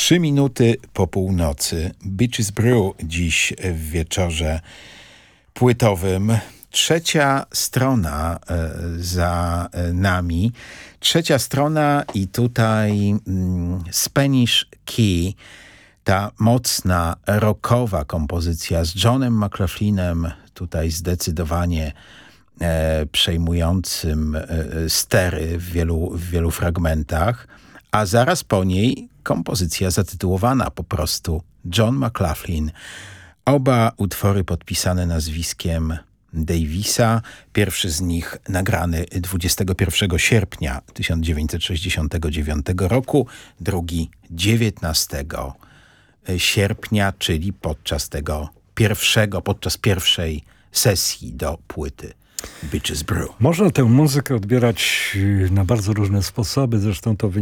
3 minuty po północy. Beaches Brew dziś w wieczorze płytowym. Trzecia strona za nami. Trzecia strona i tutaj Spanish Key. Ta mocna, rockowa kompozycja z Johnem McLaughlinem, tutaj zdecydowanie przejmującym stery w wielu fragmentach, a zaraz po niej kompozycja zatytułowana po prostu John McLaughlin. Oba utwory podpisane nazwiskiem Davisa. Pierwszy z nich nagrany 21 sierpnia 1969 roku, drugi 19 sierpnia, czyli podczas pierwszej sesji do płyty Beaches Brew. Można tę muzykę odbierać na bardzo różne sposoby, zresztą to